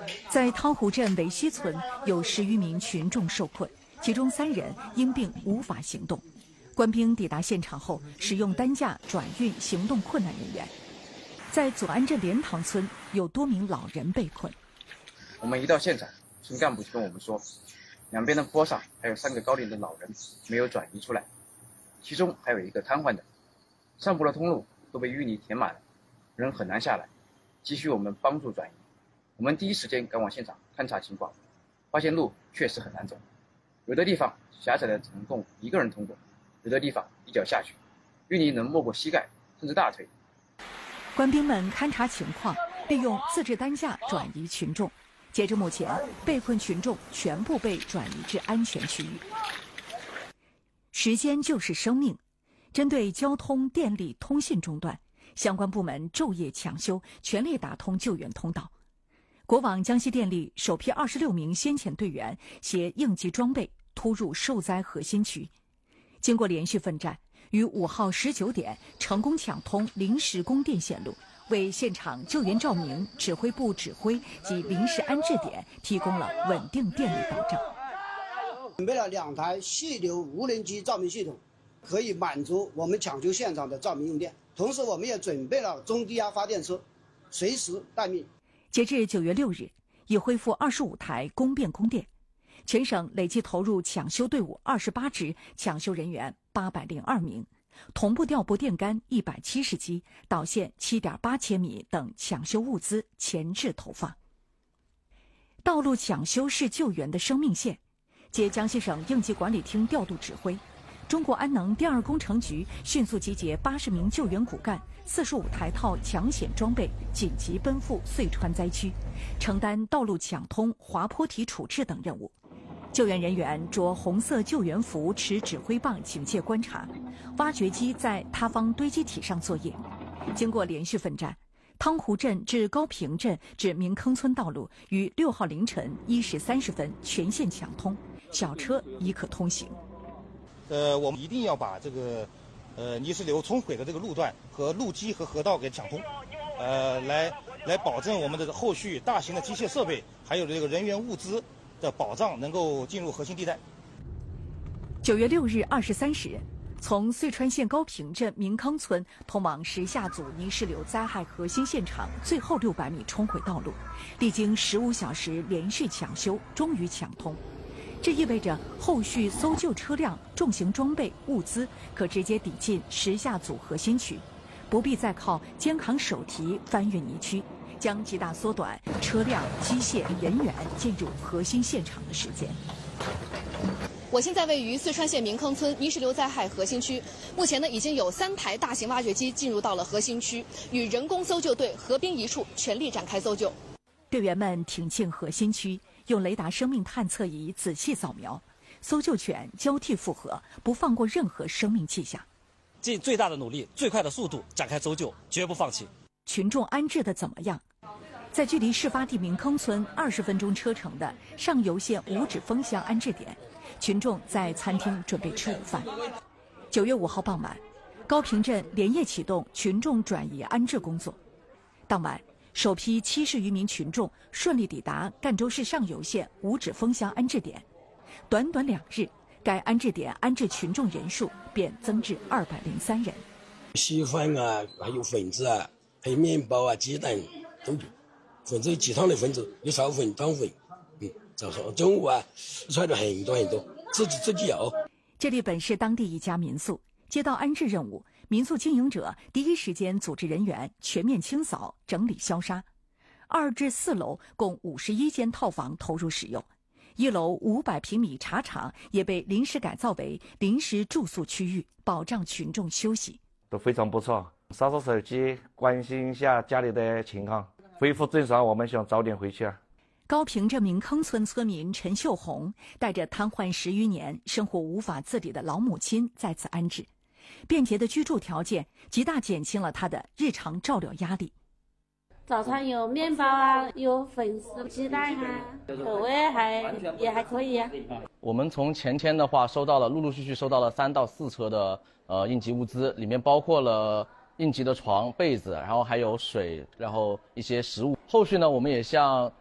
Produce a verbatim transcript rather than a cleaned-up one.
在汤湖镇维西村，有十余名群众受困，其中三人因病无法行动。官兵抵达现场后，使用担架转运行动困难人员。在左安镇莲塘村，有多名老人被困。 我们一到现场，村干部就跟我们说，两边的坡上还有三个高龄的老人没有转移出来，其中还有一个瘫痪的，上坡的通路都被淤泥填满了，人很难下来，急需我们帮助转移。我们第一时间赶往现场勘察情况，发现路确实很难走，有的地方狭窄的只能供一个人通过，有的地方一脚下去，淤泥能没过膝盖甚至大腿。 官兵们勘察情况，利用自制担架转移群众。截至目前，被困群众全部被转移至安全区域。时间就是生命，针对交通、电力、通信中断，相关部门昼夜抢修，全力打通救援通道。国网江西电力首批二十六名先遣队员携应急装备突入受灾核心区，经过连续奋战，于五号十九点成功抢通临时供电线路，为现场救援照明、指挥部指挥及临时安置点提供了稳定电力保障。 准备了两台细流无人机照明系统，可以满足我们抢救现场的照明用电。同时，我们也准备了中低压发电车，随时待命。 截至九月六日，已恢复二十五台供变供电，全省累计投入抢修队伍二十八支，抢修人员八百零二名。同步调拨电杆一百七十基，导线七点八千米等抢修物资前置投放。道路抢修是救援的生命线。接江西省应急管理厅调度指挥，中国安能第二工程局迅速集结八十名救援骨干、四十五台套抢险装备，紧急奔赴遂川灾区，承担道路抢通、滑坡体处置等任务。救援人员着红色救援服，持指挥棒警戒观察，挖掘机在塌方堆积体上作业。经过连续奋战，汤湖镇至高坪镇至明坑村道路于六号凌晨一时三十分全线抢通，小车已可通行。 呃，我们一定要把这个呃泥石流冲毁的这个路段和路基和河道给抢通，呃，来来保证我们的后续大型的机械设备还有这个人员物资的保障能够进入核心地带。 九月六日二十三时，从遂川县高坪镇明坑村通往石下组泥石流灾害核心现场最后六百米冲毁道路，历经十五小时连续抢修，终于抢通。这意味着后续搜救车辆、重型装备、物资可直接抵进石下组核心区，不必再靠肩扛手提翻越泥区，将极大缩短车辆、机械、人员进入核心现场的时间。 我现在位于遂川县明坑村泥石流灾害核心区，目前呢已经有三台大型挖掘机进入到了核心区，与人工搜救队合兵一处，全力展开搜救。 队员们挺进核心区，用雷达生命探测仪仔细扫描，搜救犬交替复核，不放过任何生命迹象， 尽最大的努力、最快的速度展开搜救，绝不放弃。 群众安置的怎么样？在距离事发地明坑村二十分钟车程的上游县五指峰乡安置点，群众在餐厅准备吃午饭。九月五号傍晚，高坪镇连夜启动群众转移安置工作。当晚，首批七十余名群众顺利抵达赣州市上游县五指峰乡安置点。短短两日，该安置点安置群众人数便增至二百零三人。 稀饭啊，还有粉子啊，还有面包啊、鸡蛋都有。粉子鸡汤的粉子，有炒粉、汤粉。嗯，早上中午啊，出了很多很多，自己自己有。 这里本是当地一家民宿，接到安置任务，民宿经营者第一时间组织人员全面清扫、整理消杀。二至四楼共五十一间套房投入使用，一楼五百平米茶厂也被临时改造为临时住宿区域，保障群众休息。 都非常不错，刷刷手机，关心一下家里的情况，恢复正常，我们想早点回去啊。 高坪镇明坑村村民陈秀红带着瘫痪十余年、生活无法自理的老母亲在此安置，便捷的居住条件极大减轻了她的日常照料压力。 早餐有面包啊，有粉丝、鸡蛋啊，口味还也还可以啊。 我们从前天的话收到了，陆陆续续收到了三到四车的呃应急物资，里面包括了应急的床、被子，然后还有水，然后一些食物。后续呢，我们也向